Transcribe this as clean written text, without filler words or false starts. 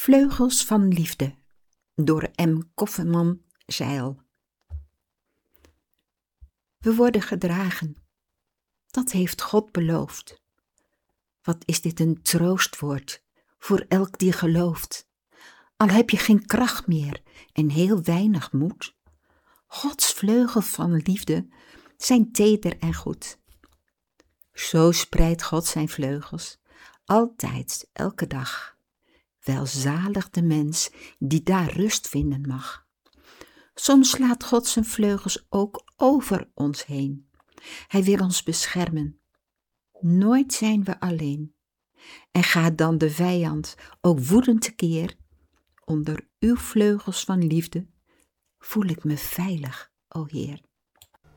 Vleugels van liefde door M. Kofferman-Zeil. We worden gedragen, dat heeft God beloofd. Wat is dit een troostwoord voor elk die gelooft. Al heb je geen kracht meer en heel weinig moed. Gods vleugel van liefde zijn teder en goed. Zo spreidt God zijn vleugels, altijd, elke dag. Welzalig de mens die daar rust vinden mag. Soms slaat God zijn vleugels ook over ons heen. Hij wil ons beschermen. Nooit zijn we alleen. En gaat dan de vijand ook woedend tekeer. Onder uw vleugels van liefde voel ik me veilig, o Heer.